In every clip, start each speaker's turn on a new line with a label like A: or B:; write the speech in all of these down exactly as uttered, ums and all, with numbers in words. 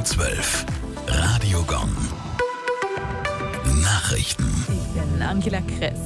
A: zwölf. Radio Gong. Nachrichten.
B: Ich bin Angela Kress.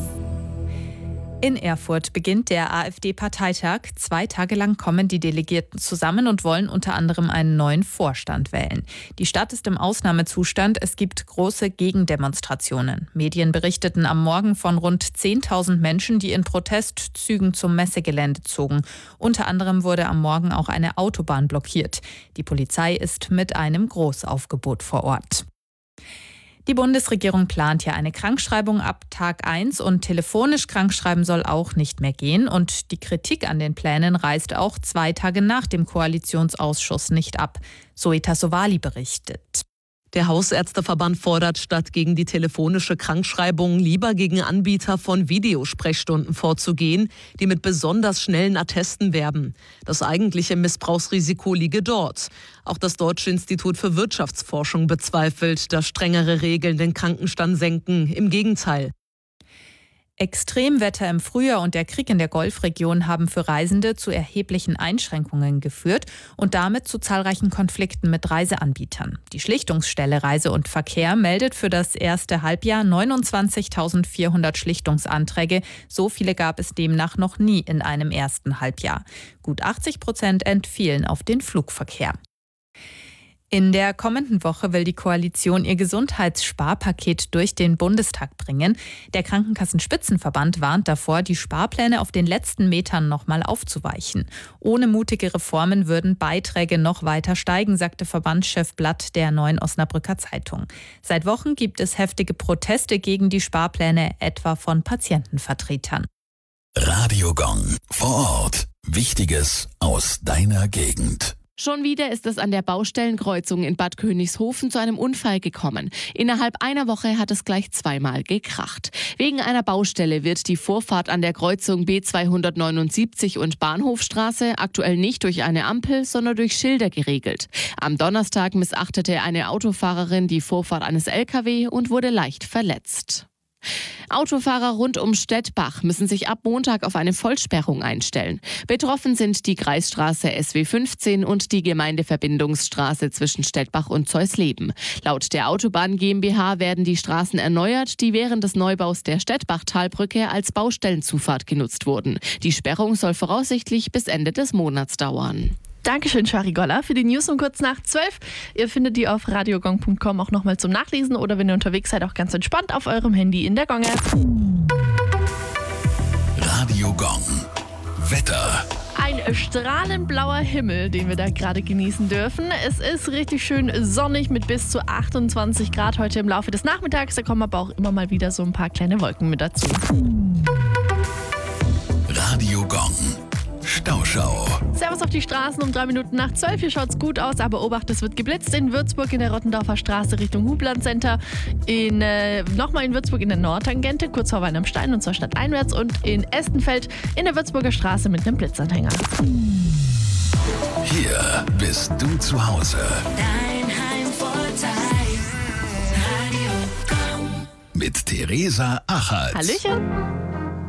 B: In Erfurt beginnt der AfD-Parteitag. Zwei Tage lang kommen die Delegierten zusammen und wollen unter anderem einen neuen Vorstand wählen. Die Stadt ist im Ausnahmezustand. Es gibt große Gegendemonstrationen. Medien berichteten am Morgen von rund zehntausend Menschen, die in Protestzügen zum Messegelände zogen. Unter anderem wurde am Morgen auch eine Autobahn blockiert. Die Polizei ist mit einem Großaufgebot vor Ort. Die Bundesregierung plant ja eine Krankschreibung ab Tag eins und telefonisch krankschreiben soll auch nicht mehr gehen. Und die Kritik an den Plänen reißt auch zwei Tage nach dem Koalitionsausschuss nicht ab. Zoe Tassovali berichtet.
C: Der Hausärzteverband fordert statt gegen die telefonische Krankschreibung lieber gegen Anbieter von Videosprechstunden vorzugehen, die mit besonders schnellen Attesten werben. Das eigentliche Missbrauchsrisiko liege dort. Auch das Deutsche Institut für Wirtschaftsforschung bezweifelt, dass strengere Regeln den Krankenstand senken. Im Gegenteil.
B: Extremwetter im Frühjahr und der Krieg in der Golfregion haben für Reisende zu erheblichen Einschränkungen geführt und damit zu zahlreichen Konflikten mit Reiseanbietern. Die Schlichtungsstelle Reise und Verkehr meldet für das erste Halbjahr neunundzwanzigtausendvierhundert Schlichtungsanträge. So viele gab es demnach noch nie in einem ersten Halbjahr. Gut achtzig Prozent entfielen auf den Flugverkehr. In der kommenden Woche will die Koalition ihr Gesundheitssparpaket durch den Bundestag bringen. Der Krankenkassenspitzenverband warnt davor, die Sparpläne auf den letzten Metern nochmal aufzuweichen. Ohne mutige Reformen würden Beiträge noch weiter steigen, sagte Verbandschef Blatt der Neuen Osnabrücker Zeitung. Seit Wochen gibt es heftige Proteste gegen die Sparpläne, etwa von Patientenvertretern.
A: Radio Gong. Vor Ort. Wichtiges aus deiner Gegend.
D: Schon wieder ist es an der Baustellenkreuzung in Bad Königshofen zu einem Unfall gekommen. Innerhalb einer Woche hat es gleich zweimal gekracht. Wegen einer Baustelle wird die Vorfahrt an der Kreuzung B zweihundertneunundsiebzig und Bahnhofstraße aktuell nicht durch eine Ampel, sondern durch Schilder geregelt. Am Donnerstag missachtete eine Autofahrerin die Vorfahrt eines L K W und wurde leicht verletzt. Autofahrer rund um Stettbach müssen sich ab Montag auf eine Vollsperrung einstellen. Betroffen sind die Kreisstraße S W fünfzehn und die Gemeindeverbindungsstraße zwischen Stettbach und Zeusleben. Laut der Autobahn GmbH werden die Straßen erneuert, die während des Neubaus der Stettbachtalbrücke als Baustellenzufahrt genutzt wurden. Die Sperrung soll voraussichtlich bis Ende des Monats dauern.
E: Dankeschön, Shari Goller, für die News um kurz nach zwölf. Ihr findet die auf radiogong punkt com auch nochmal zum Nachlesen oder wenn ihr unterwegs seid, auch ganz entspannt auf eurem Handy in der Gong-App.
A: Radio Gong. Wetter.
E: Ein strahlend blauer Himmel, den wir da gerade genießen dürfen. Es ist richtig schön sonnig mit bis zu achtundzwanzig Grad heute im Laufe des Nachmittags. Da kommen aber auch immer mal wieder so ein paar kleine Wolken mit dazu.
A: Radio Gong. Stauschau.
E: Servus auf die Straßen um drei Minuten nach zwölf. Hier schaut's gut aus, aber Obacht, es wird geblitzt. In Würzburg in der Rottendorfer Straße Richtung Hubland Center. In, äh, nochmal in Würzburg in der Nordtangente, kurz vor Wein am Stein und zur Stadt einwärts. Und in Estenfeld in der Würzburger Straße mit einem Blitzanhänger.
A: Hier bist du zu Hause.
F: Dein Heimvorteil. Radio Gong.
A: Mit Theresa Achert.
E: Hallöchen.